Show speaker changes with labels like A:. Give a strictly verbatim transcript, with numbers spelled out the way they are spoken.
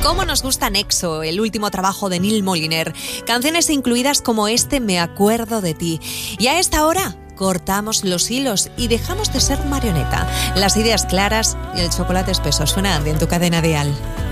A: Cómo nos gusta Nexo, el último trabajo de Neil Moliner. Canciones incluidas como este Me acuerdo de ti. Y a esta hora cortamos los hilos y dejamos de ser marioneta. Las ideas claras y el chocolate espeso. Suena en tu cadena dial.